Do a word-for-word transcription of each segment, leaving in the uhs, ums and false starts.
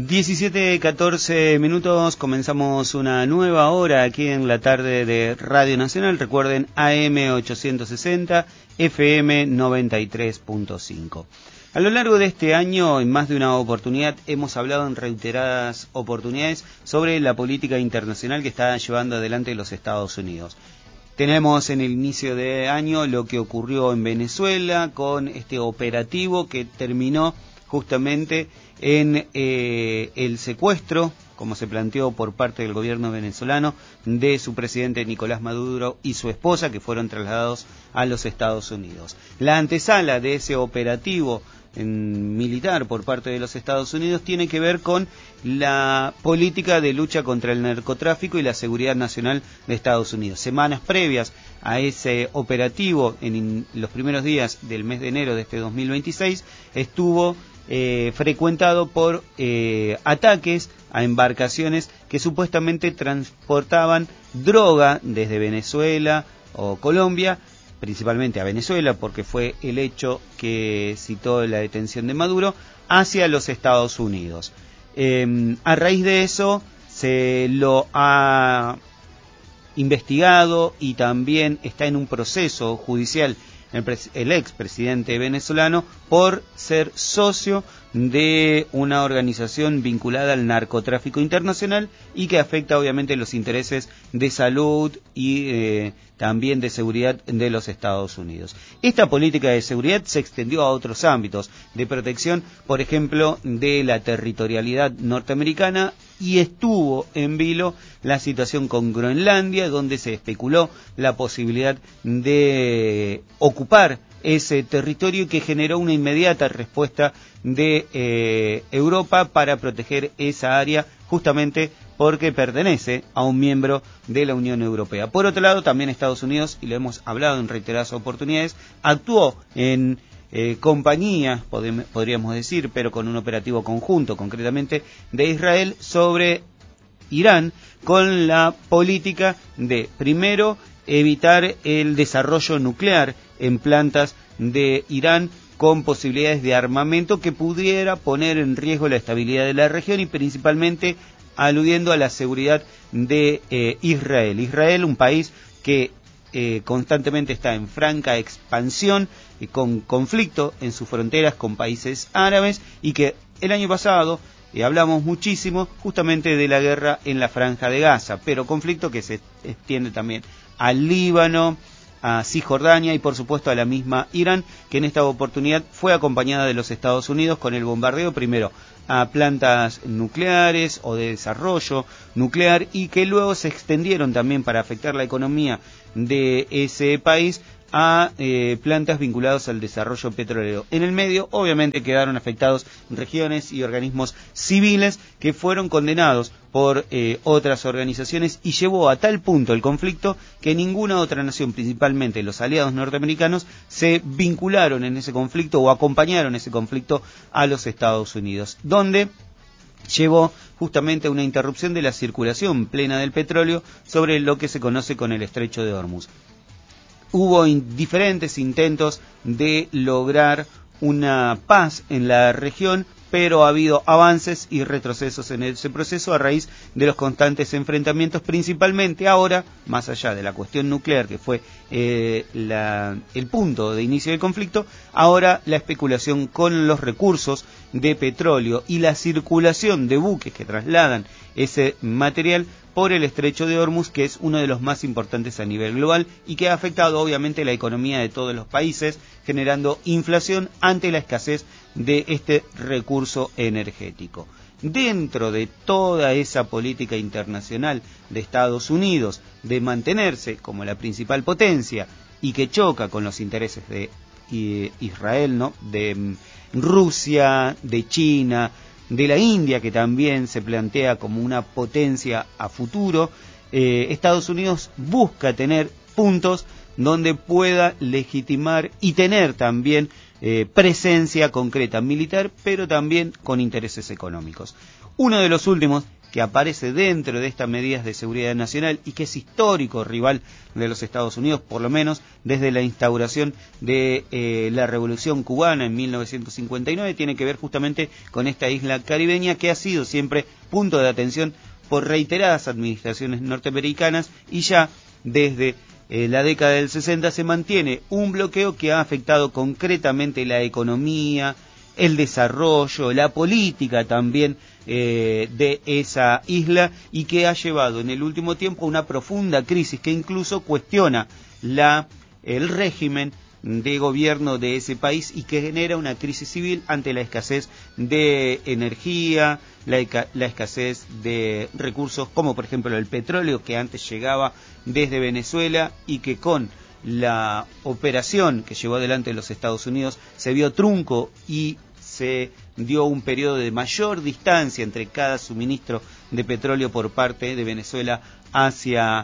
diecisiete, catorce minutos, comenzamos una nueva hora aquí en la tarde de Radio Nacional. Recuerden, A M ochocientos sesenta, F M noventa y tres punto cinco. A lo largo de este año, en más de una oportunidad, hemos hablado en reiteradas oportunidades sobre la política internacional que está llevando adelante los Estados Unidos. Tenemos en el inicio de año lo que ocurrió en Venezuela con este operativo que terminó justamente en eh, el secuestro, como se planteó por parte del gobierno venezolano, de su presidente Nicolás Maduro y su esposa, que fueron trasladados a los Estados Unidos. La antesala de ese operativo en militar por parte de los Estados Unidos tiene que ver con la política de lucha contra el narcotráfico y la seguridad nacional de Estados Unidos. Semanas previas a ese operativo, en los primeros días del mes de enero de este dos mil veintiséis, estuvo eh, frecuentado por eh, ataques a embarcaciones que supuestamente transportaban droga desde Venezuela o Colombia, principalmente a Venezuela, porque fue el hecho que citó la detención de Maduro, hacia los Estados Unidos. Eh, a raíz de eso se lo ha investigado y también está en un proceso judicial el, el expresidente venezolano por ser socio de una organización vinculada al narcotráfico internacional y que afecta obviamente los intereses de salud y eh, también de seguridad de los Estados Unidos. Esta política de seguridad se extendió a otros ámbitos de protección, por ejemplo, de la territorialidad norteamericana, y estuvo en vilo la situación con Groenlandia, donde se especuló la posibilidad de ocupar ese territorio, que generó una inmediata respuesta de eh, Europa para proteger esa área, justamente porque pertenece a un miembro de la Unión Europea. Por otro lado, también Estados Unidos, y lo hemos hablado en reiteradas oportunidades, actuó en eh, compañía, podríamos decir, pero con un operativo conjunto, concretamente de Israel, sobre Irán, con la política de, primero, evitar el desarrollo nuclear en plantas de Irán, con posibilidades de armamento que pudiera poner en riesgo la estabilidad de la región y principalmente aludiendo a la seguridad de eh, Israel. Israel, un país que eh, constantemente está en franca expansión y con conflicto en sus fronteras con países árabes, y que el año pasado eh, hablamos muchísimo justamente de la guerra en la Franja de Gaza, pero conflicto que se extiende también al Líbano, a Cisjordania y por supuesto a la misma Irán, que en esta oportunidad fue acompañada de los Estados Unidos con el bombardeo primero a plantas nucleares o de desarrollo nuclear, y que luego se extendieron también para afectar la economía de ese país a eh, plantas vinculadas al desarrollo petrolero. En el medio, obviamente, quedaron afectados regiones y organismos civiles que fueron condenados por eh, otras organizaciones, y llevó a tal punto el conflicto que ninguna otra nación, principalmente los aliados norteamericanos, se vincularon en ese conflicto o acompañaron ese conflicto a los Estados Unidos, donde llevó justamente a una interrupción de la circulación plena del petróleo sobre lo que se conoce con el Estrecho de Hormuz. Hubo in- diferentes intentos de lograr una paz en la región, pero ha habido avances y retrocesos en ese proceso a raíz de los constantes enfrentamientos, principalmente ahora, más allá de la cuestión nuclear, que fue eh, la, el punto de inicio del conflicto, ahora la especulación con los recursos de petróleo y la circulación de buques que trasladan ese material por el Estrecho de Hormuz, que es uno de los más importantes a nivel global y que ha afectado obviamente la economía de todos los países, generando inflación ante la escasez de este recurso energético. Dentro de toda esa política internacional de Estados Unidos de mantenerse como la principal potencia y que choca con los intereses de Israel, ¿no?, de Rusia, de China, de la India, que también se plantea como una potencia a futuro, eh, Estados Unidos busca tener puntos donde pueda legitimar y tener también eh, presencia concreta militar, pero también con intereses económicos. Uno de los últimos que aparece dentro de estas medidas de seguridad nacional y que es histórico rival de los Estados Unidos, por lo menos desde la instauración de eh, la Revolución Cubana en mil novecientos cincuenta y nueve, tiene que ver justamente con esta isla caribeña que ha sido siempre punto de atención por reiteradas administraciones norteamericanas, y ya desde eh, la década del sesenta se mantiene un bloqueo que ha afectado concretamente la economía, el desarrollo, la política también eh, de esa isla, y que ha llevado en el último tiempo a una profunda crisis que incluso cuestiona la, el régimen de gobierno de ese país y que genera una crisis civil ante la escasez de energía, la, la escasez de recursos como por ejemplo el petróleo, que antes llegaba desde Venezuela y que con la operación que llevó adelante los Estados Unidos se vio trunco y se dio un periodo de mayor distancia entre cada suministro de petróleo por parte de Venezuela hacia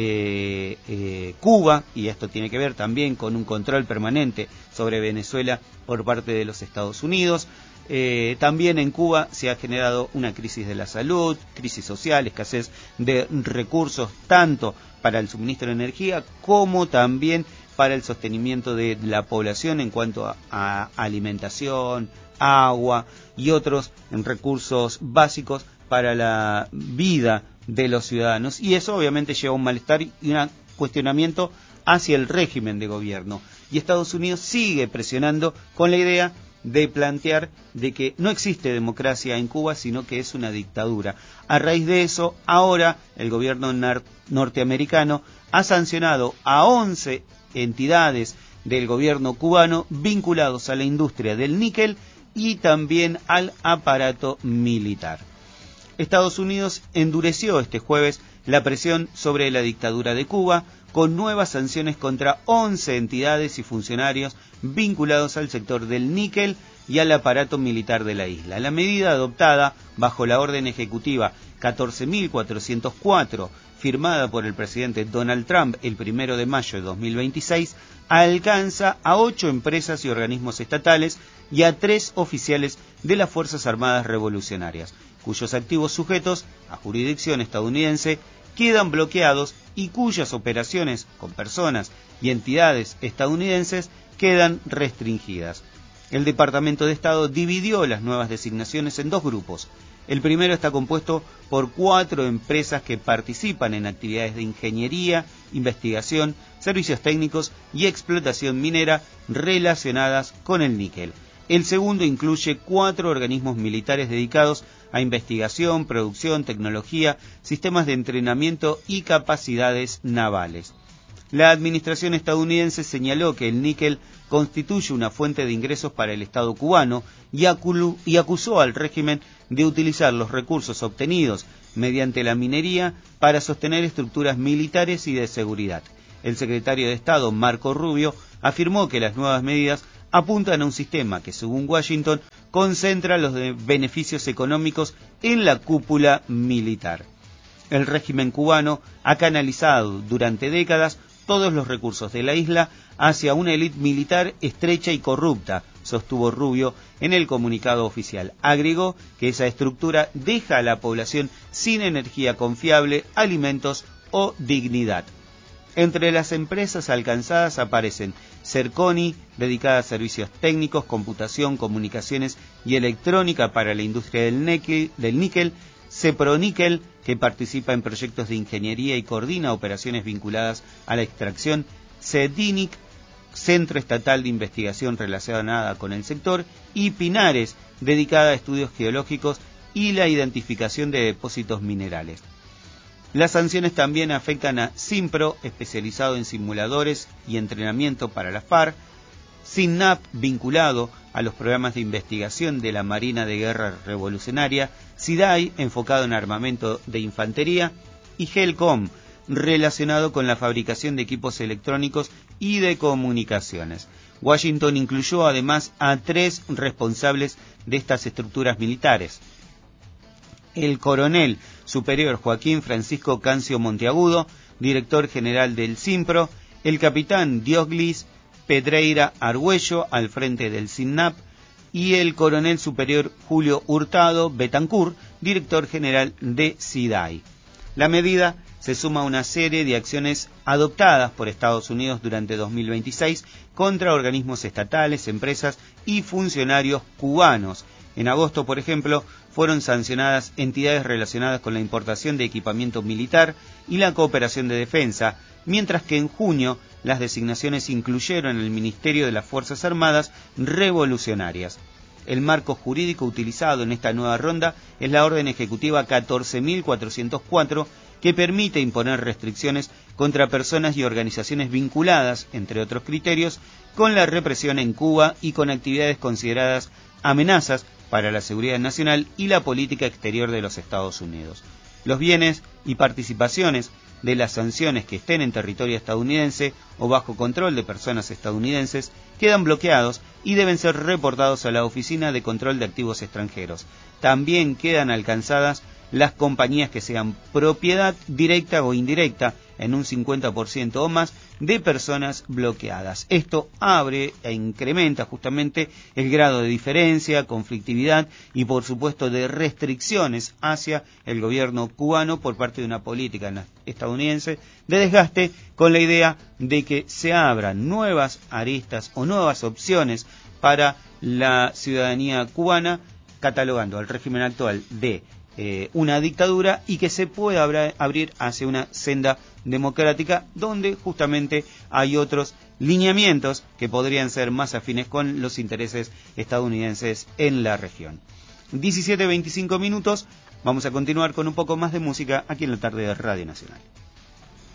eh, eh, Cuba, y esto tiene que ver también con un control permanente sobre Venezuela por parte de los Estados Unidos. Eh, también en Cuba se ha generado una crisis de la salud, crisis social, escasez de recursos tanto para el suministro de energía como también para el sostenimiento de la población en cuanto a, a alimentación, agua y otros recursos básicos para la vida de los ciudadanos, y eso obviamente lleva a un malestar y un cuestionamiento hacia el régimen de gobierno, y Estados Unidos sigue presionando con la idea de plantear de que no existe democracia en Cuba, sino que es una dictadura. A raíz de eso, ahora el gobierno norteamericano ha sancionado a once entidades del gobierno cubano vinculados a la industria del níquel y también al aparato militar. Estados Unidos endureció este jueves la presión sobre la dictadura de Cuba con nuevas sanciones contra once entidades y funcionarios vinculados al sector del níquel y al aparato militar de la isla. La medida adoptada bajo la orden ejecutiva catorce mil cuatrocientos cuatro, firmada por el presidente Donald Trump el primero de mayo de dos mil veintiséis, alcanza a ocho empresas y organismos estatales y a tres oficiales de las Fuerzas Armadas Revolucionarias, cuyos activos sujetos a jurisdicción estadounidense quedan bloqueados y cuyas operaciones con personas y entidades estadounidenses quedan restringidas. El Departamento de Estado dividió las nuevas designaciones en dos grupos. El primero está compuesto por cuatro empresas que participan en actividades de ingeniería, investigación, servicios técnicos y explotación minera relacionadas con el níquel. El segundo incluye cuatro organismos militares dedicados a investigación, producción, tecnología, sistemas de entrenamiento y capacidades navales. La administración estadounidense señaló que el níquel constituye una fuente de ingresos para el Estado cubano y, acu- y acusó al régimen de utilizar los recursos obtenidos mediante la minería para sostener estructuras militares y de seguridad. El secretario de Estado, Marco Rubio, afirmó que las nuevas medidas apuntan a un sistema que, según Washington, concentra los beneficios económicos en la cúpula militar. El régimen cubano ha canalizado durante décadas todos los recursos de la isla hacia una élite militar estrecha y corrupta, sostuvo Rubio en el comunicado oficial. Agregó que esa estructura deja a la población sin energía confiable, alimentos o dignidad. Entre las empresas alcanzadas aparecen Serconi, dedicada a servicios técnicos, computación, comunicaciones y electrónica para la industria del níquel, del níquel, Ceproníquel, que participa en proyectos de ingeniería y coordina operaciones vinculadas a la extracción, Cedinic, Centro Estatal de Investigación relacionada con el sector, y Pinares, dedicada a estudios geológicos y la identificación de depósitos minerales. Las sanciones también afectan a Simpro, especializado en simuladores y entrenamiento para la FARC, SINAP, vinculado a los programas de investigación de la Marina de Guerra Revolucionaria, SIDAI, enfocado en armamento de infantería, y Helcom, relacionado con la fabricación de equipos electrónicos y de comunicaciones. Washington incluyó además a tres responsables de estas estructuras militares: el coronel superior Joaquín Francisco Cancio Monteagudo, director general del Simpro; el capitán Diosglis Pedreira Argüello, al frente del SINAP; y el coronel superior Julio Hurtado Betancourt, director general de SIDAI. La medida se suma a una serie de acciones adoptadas por Estados Unidos durante dos mil veintiséis contra organismos estatales, empresas y funcionarios cubanos. En agosto, por ejemplo, fueron sancionadas entidades relacionadas con la importación de equipamiento militar y la cooperación de defensa, mientras que en junio las designaciones incluyeron el Ministerio de las Fuerzas Armadas Revolucionarias. El marco jurídico utilizado en esta nueva ronda es la Orden Ejecutiva catorce mil cuatrocientos cuatro, que permite imponer restricciones contra personas y organizaciones vinculadas, entre otros criterios, con la represión en Cuba y con actividades consideradas amenazas para la seguridad nacional y la política exterior de los Estados Unidos. Los bienes y participaciones de las sanciones que estén en territorio estadounidense o bajo control de personas estadounidenses quedan bloqueados y deben ser reportados a la Oficina de Control de Activos Extranjeros. También quedan alcanzadas las compañías que sean propiedad directa o indirecta en un cincuenta por ciento o más de personas bloqueadas. Esto abre e incrementa justamente el grado de diferencia, conflictividad y por supuesto de restricciones hacia el gobierno cubano por parte de una política estadounidense de desgaste, con la idea de que se abran nuevas aristas o nuevas opciones para la ciudadanía cubana, catalogando al régimen actual de Eh, una dictadura y que se pueda abra, abrir hacia una senda democrática donde justamente hay otros lineamientos que podrían ser más afines con los intereses estadounidenses en la región. diecisiete veinticinco minutos, vamos a continuar con un poco más de música aquí en la tarde de Radio Nacional.